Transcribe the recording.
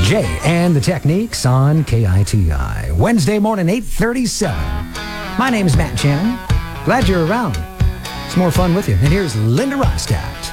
Jay and the Techniques on KITI. Wednesday morning, 8:37. My name is Matt Shannon. Glad you're around. It's more fun with you. And here's Linda Ronstadt.